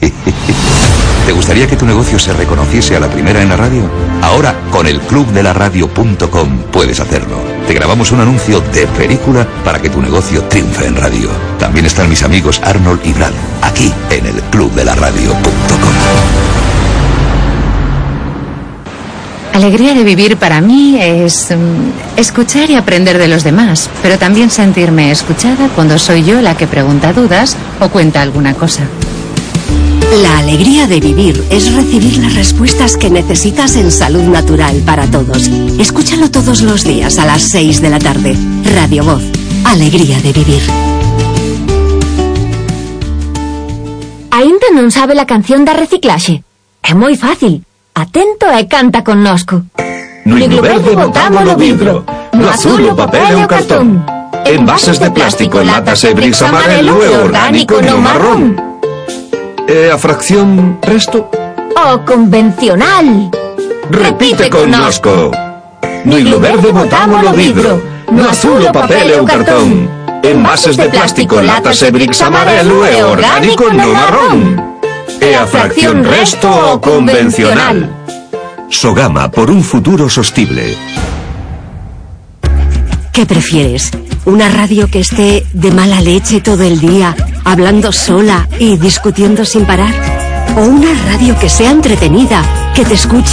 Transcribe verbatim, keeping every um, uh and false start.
¿Te gustaría que tu negocio se reconociese a la primera en la radio? Ahora, con el club de la radio punto com puedes hacerlo. Te grabamos un anuncio de película para que tu negocio triunfe en radio. También están mis amigos Arnold y Brad, aquí en el club de la radio punto com. Alegría de vivir para mí es um, escuchar y aprender de los demás, pero también sentirme escuchada cuando soy yo la que pregunta dudas o cuenta alguna cosa. La alegría de vivir es recibir las respuestas que necesitas en Salud Natural para Todos. Escúchalo todos los días a las seis de la tarde. Radio Voz. Alegría de vivir. Ainda non sabe la canción da reciclaxe? É moi fácil. Atento e canta connosco. No higlo verde botamos o vidro, no azul o papel e o cartón. Envases de plástico, latas e bricks amarelo e orgánico no marrón. E a fracción resto? O convencional. Repite connosco. No higlo verde botamos o vidro, no azul o papel e o cartón. Envases de plástico, latas e bricks amarelo e orgánico no marrón. E a fracción resto o convencional. Sogama, por un futuro sostible. ¿Qué prefieres? ¿Una radio que esté de mala leche todo el día, hablando sola y discutiendo sin parar? ¿O una radio que sea entretenida, que te escuche